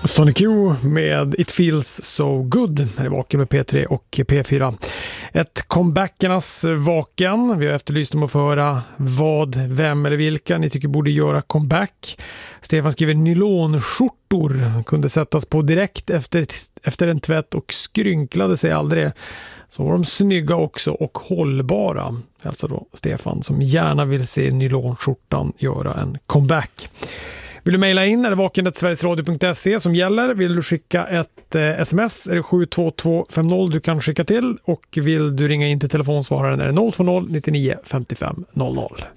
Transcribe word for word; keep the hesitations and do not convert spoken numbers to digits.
Sonic U med It Feels So Good här i Vaken med P tre och P fyra. Ett comebackernas Vaken. Vi har efterlyst om att få höra vad, vem eller vilka ni tycker borde göra comeback. Stefan skriver nylonskjortor kunde sättas på direkt efter, efter en tvätt och skrynklade sig aldrig. Så var de snygga också och hållbara. Alltså då Stefan som gärna vill se nylonskjortan göra en comeback. Vill du mejla in är det vaken at sverigesradio punkt se som gäller. Vill du skicka ett eh, sms är det sju två två fem noll du kan skicka till. Och vill du ringa in till telefonsvararen är det noll två noll nittionio femtiofem noll noll.